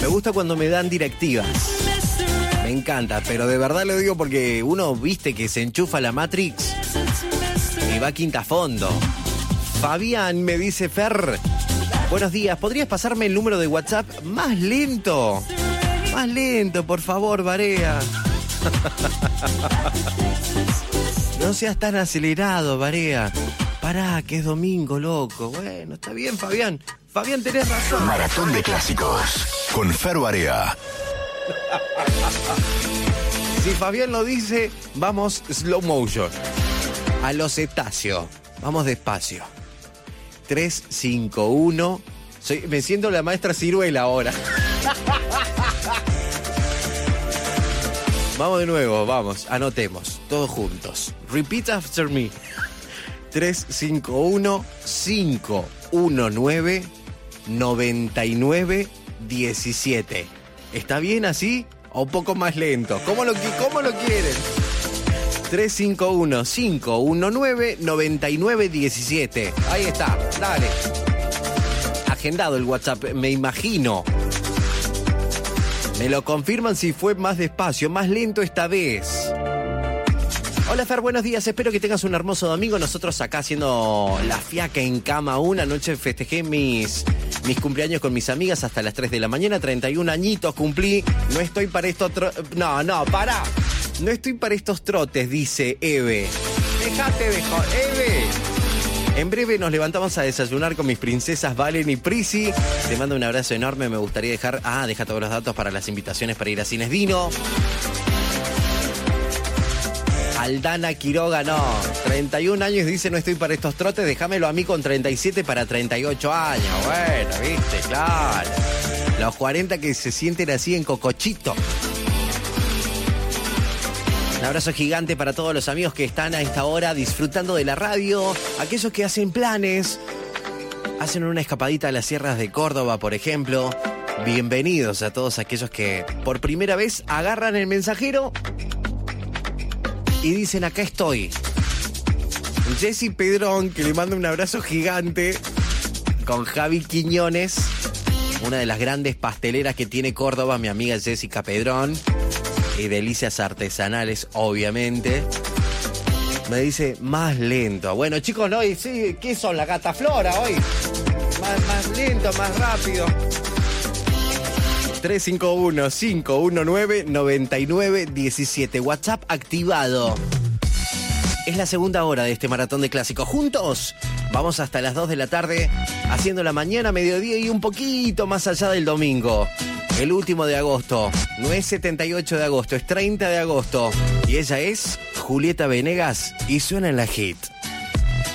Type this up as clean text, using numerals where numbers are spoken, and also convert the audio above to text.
Me gusta cuando me dan directivas. Me encanta, pero de verdad lo digo porque uno viste que se enchufa la Matrix y va quinta fondo. Fabián me dice, Fer, buenos días, ¿podrías pasarme el número de WhatsApp más lento? Más lento, por favor, Barea. No seas tan acelerado, Barea. Pará, que es domingo, loco. Bueno, está bien, Fabián. Fabián, tenés razón. Maratón de clásicos con Fer Barea. Si Fabián lo dice, vamos slow motion. A los cetáceos. Vamos despacio. 3, 5, 1. Me siento la maestra Ciruela ahora. Vamos de nuevo, vamos. Anotemos. Todos juntos. Repeat after me. 3, 5, 1, 5, 1, 9, 99, 17. ¿Está bien así o un poco más lento? ¿Cómo lo quieren? 3, 5, 1, 5, 1, 9, 99, 17. Ahí está, dale. Agendado el WhatsApp, me imagino. Me lo confirman si fue más despacio, más lento esta vez. Hola Fer, buenos días, espero que tengas un hermoso domingo. Nosotros acá haciendo la fiaca en cama. Una noche festejé mis cumpleaños con mis amigas hasta las 3 de la mañana, 31 añitos cumplí. No estoy para estos pará. No estoy para estos trotes, dice Eve. Dejate de joder, Eve. En breve nos levantamos a desayunar con mis princesas Valen y Prisi. Te mando un abrazo enorme, me gustaría deja todos los datos para las invitaciones para ir a Cines Dino. Aldana Quiroga, no. 31 años dice, no estoy para estos trotes, déjamelo a mí con 37 para 38 años. Bueno, viste, claro. Los 40 que se sienten así en cocochito. Un abrazo gigante para todos los amigos que están a esta hora disfrutando de la radio. Aquellos que hacen planes, hacen una escapadita a las sierras de Córdoba, por ejemplo. Bienvenidos a todos aquellos que por primera vez agarran el mensajero y dicen, acá estoy. Jessy Pedrón, que le manda un abrazo gigante, con Javi Quiñones, una de las grandes pasteleras que tiene Córdoba, mi amiga Jessica Pedrón, y delicias artesanales, obviamente. Me dice, más lento. Bueno, chicos, ¿no? Y sí, ¿qué son? La gata Flora hoy. Más lento, más rápido. 351-519-9917. WhatsApp activado. Es la segunda hora de este maratón de clásicos. Juntos vamos hasta las 2 de la tarde, haciendo la mañana, mediodía y un poquito más allá del domingo. El último de agosto. No es 78 de agosto, es 30 de agosto. Y ella es Julieta Venegas y suena en la hit.